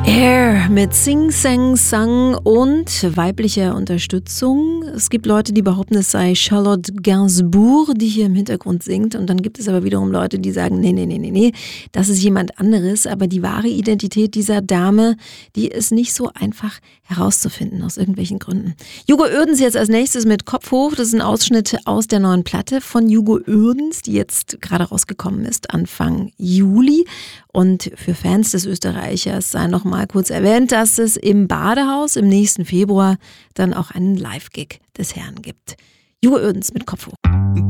Air mit Sing Sang Sang und weiblicher Unterstützung. Es gibt Leute, die behaupten, es sei Charlotte Gainsbourg, die hier im Hintergrund singt. Und dann gibt es aber wiederum Leute, die sagen, nee, das ist jemand anderes. Aber die wahre Identität dieser Dame, die ist nicht so einfach herauszufinden, aus irgendwelchen Gründen. Hugo Oerdens jetzt als nächstes mit Kopf hoch. Das ist ein Ausschnitt aus der neuen Platte von Hugo Oerdens, die jetzt gerade rausgekommen ist, Anfang Juli. Und für Fans des Österreichers sei noch mal kurz erwähnt, dass es im Badehaus im nächsten Februar dann auch einen Live-Gig des Herrn gibt. Hugo Oerdens mit Kopf hoch.